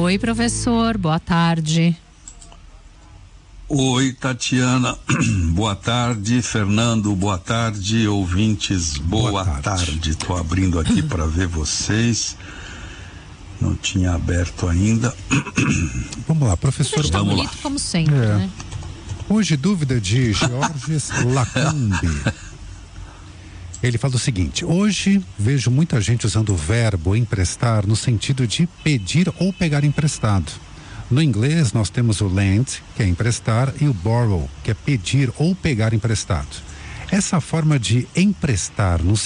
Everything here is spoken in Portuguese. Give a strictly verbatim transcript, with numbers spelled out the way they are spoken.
Oi, professor, boa tarde. Oi, Tatiana, boa tarde. Fernando, boa tarde. Ouvintes, boa, boa tarde. Estou abrindo aqui para ver vocês. Não tinha aberto ainda. Vamos lá, professor. Está Vamos bonito lá. como sempre, é. né? Hoje, dúvida de Georges Lacombe. Ele fala o seguinte: hoje vejo muita gente usando o verbo emprestar no sentido de pedir ou pegar emprestado. No inglês, nós temos o lend, que é emprestar, e o borrow, que é pedir ou pegar emprestado. Essa forma de emprestar no